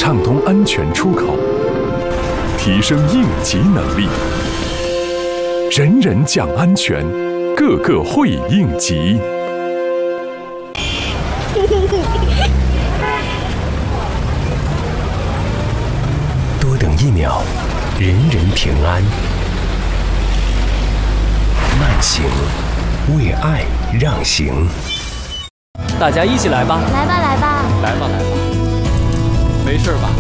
畅通安全出口，提升应急能力，人人讲安全，个个会应急。 多等1秒，人人平安。慢行，为爱让行。 大家一起来吧！ 来吧，来吧！ 来吧，来吧！没事吧？